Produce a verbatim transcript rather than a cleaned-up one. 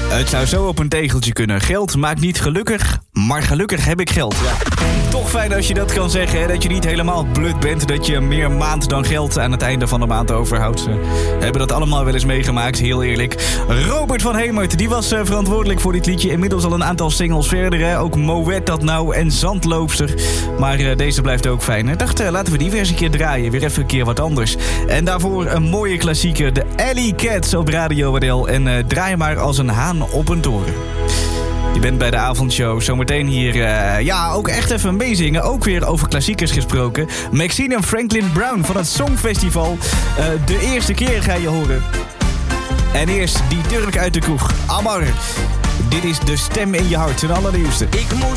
Het zou zo op een tegeltje kunnen. Geld maakt niet gelukkig, maar gelukkig heb ik geld. Ja. Toch fijn als je dat kan zeggen, hè? Dat je niet helemaal blut bent. Dat je meer maand dan geld aan het einde van de maand overhoudt. We hebben dat allemaal wel eens meegemaakt, heel eerlijk. Robert van Hemert, die was uh, verantwoordelijk voor dit liedje. Inmiddels al een aantal singles verder, hè? Ook Moet dat nou en Zandloopster. Maar uh, deze blijft ook fijn. Ik dacht, uh, laten we die weer eens een keer draaien. Weer even een keer wat anders. En daarvoor een mooie klassieker. De Alley Cats op Radio W D L. En uh, draai maar als een haan op een toren. Je bent bij de avondshow. Zometeen hier, uh, ja, ook echt even meezingen. Ook weer over klassiekers gesproken. Maxine en Franklin Brown van het Songfestival. Uh, de eerste keer ga je horen. En eerst die Turk uit de kroeg. Amar. Dit is de stem in je hart, zijn allernieuwste. Ik moest